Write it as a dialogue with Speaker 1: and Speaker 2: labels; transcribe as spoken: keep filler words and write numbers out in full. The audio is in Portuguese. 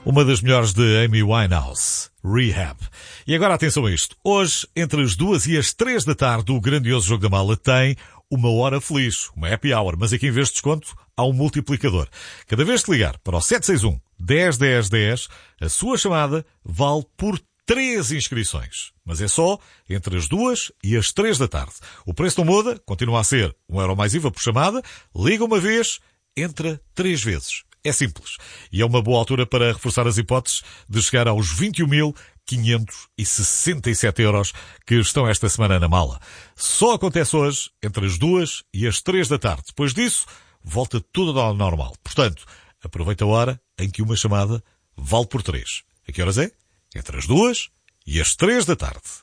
Speaker 1: Uma das melhores de Amy Winehouse, Rehab. E agora atenção a isto. Hoje, entre as duas e as três da tarde, o grandioso Jogo da Mala tem uma hora feliz, uma happy hour. Mas aqui em vez de desconto, há um multiplicador. Cada vez que ligar para o sete seis um, dez, dez, dez, a sua chamada vale por três inscrições. Mas é só entre as duas e as três da tarde. O preço não muda, continua a ser um euro mais I V A por chamada. Liga uma vez, entra três vezes. É simples. E é uma boa altura para reforçar as hipóteses de chegar aos vinte e um mil quinhentos e sessenta e sete euros que estão esta semana na mala. Só acontece hoje entre as duas e as três da tarde. Depois disso, volta tudo ao normal. Portanto, aproveita a hora em que uma chamada vale por três. A que horas é? Entre as duas e as três da tarde.